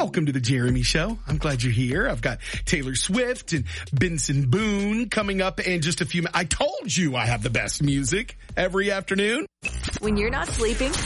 Welcome to the Jeremy Show. I'm glad you're here. I've got Taylor Swift and Benson Boone coming up in just a few minutes. I told you I have the best music every afternoon. When you're not sleeping,